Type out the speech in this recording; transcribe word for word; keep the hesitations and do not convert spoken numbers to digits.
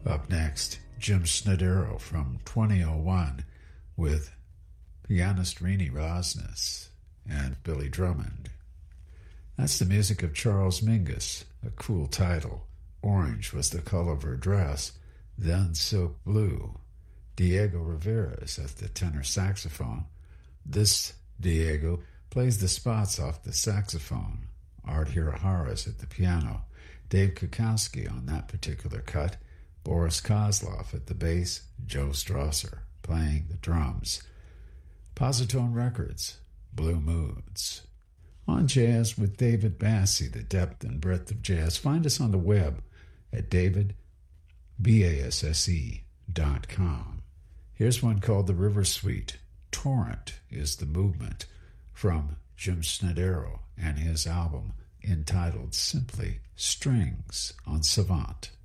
Up next, Jim Snodero from twenty oh one with pianist Renee Rosnes and Billy Drummond. That's the music of Charles Mingus, a cool title. Orange was the color of her dress, then silk blue. Diego Rivera is at the tenor saxophone. This Diego plays the spots off the saxophone. Art Hirahara is at the piano. Dave Kukowski on that particular cut. Boris Kozlov at the bass. Joe Strasser playing the drums. Positone Records, Blue Moods. On Jazz with David Bassey, the depth and breadth of jazz. Find us on the web at david basse dot com. Here's one called The River Suite. Torrent is the movement from Jim Snodero and his album entitled simply Strings on Savant.